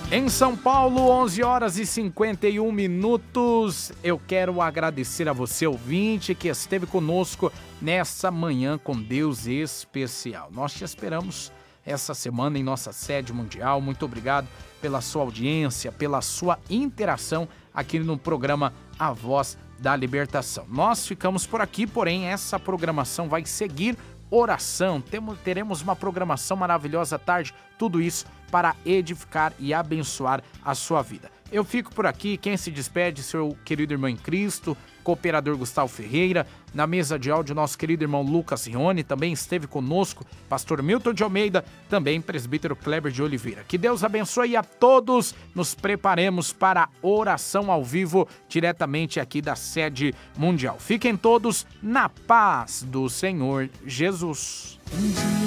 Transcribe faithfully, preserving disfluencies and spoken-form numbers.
Em São Paulo, onze horas e cinquenta e um minutos. Eu quero agradecer a você, ouvinte, que esteve conosco nessa manhã com Deus especial. Nós te esperamos essa semana em nossa sede mundial. Muito obrigado pela sua audiência, pela sua interação aqui no programa A Voz da Libertação. Nós ficamos por aqui, porém essa programação vai seguir. Oração, temos, teremos uma programação maravilhosa à tarde, tudo isso para edificar e abençoar a sua vida. Eu fico por aqui, quem se despede, seu querido irmão em Cristo, cooperador Gustavo Ferreira, na mesa de áudio nosso querido irmão Lucas Rione, também esteve conosco, pastor Milton de Almeida, também presbítero Kleber de Oliveira. Que Deus abençoe a todos, nos preparemos para a oração ao vivo, diretamente aqui da sede mundial. Fiquem todos na paz do Senhor Jesus.